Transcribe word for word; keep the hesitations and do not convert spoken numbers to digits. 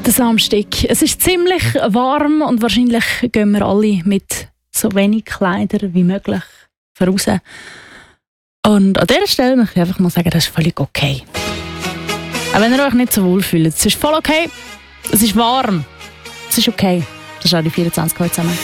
Der Samstag. Es ist ziemlich warm und wahrscheinlich gehen wir alle mit so wenig Kleidern wie möglich voraus. Und an dieser Stelle möchte ich einfach mal sagen, das ist völlig okay. Auch wenn ihr euch nicht so wohl fühlt. Es ist voll okay. Es ist warm. Es ist okay. Das ist auch die vierundzwanzig heute zusammen.